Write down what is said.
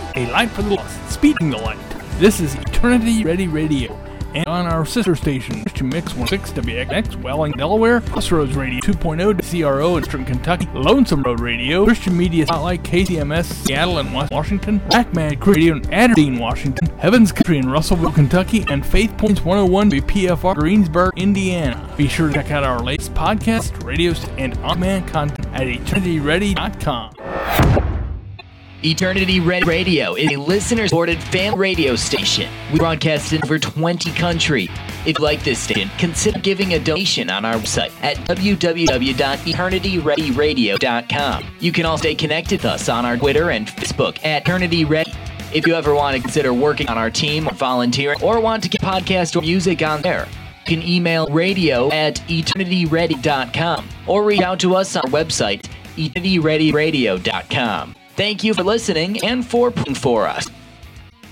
A light for the lost, speeding the light. This is Eternity Ready Radio. And on our sister station, Christian Mix 16 WXX, Welling, Delaware, Crossroads Radio 2.0, CRO in Eastern Kentucky, Lonesome Road Radio, Christian Media Spotlight, KCMS, Seattle and West Washington, Backman Radio in Aberdeen, Washington, Heaven's Country in Russellville, Kentucky, and Faith Points 101 WPFR, Greensburg, Indiana. Be sure to check out our latest podcast, radios, and on-demand content at eternityready.com. Eternity Ready Radio is a listener-supported fan radio station. We broadcast in over 20 countries. If you like this station, consider giving a donation on our website at www.eternityreadyradio.com. You can also stay connected with us on our Twitter and Facebook at Eternity Ready. If you ever want to consider working on our team or volunteering or want to get podcast or music on there, you can email radio@eternityready.com or reach out to us on our website, eternityreadyradio.com. Thank you for listening and for us.